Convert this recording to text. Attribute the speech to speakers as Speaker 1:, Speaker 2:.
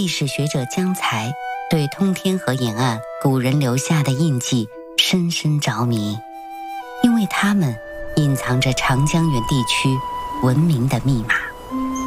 Speaker 1: 史学者江才对通天河沿岸古人留下的印记深深着迷，因为它们隐藏着长江源地区文明的密码。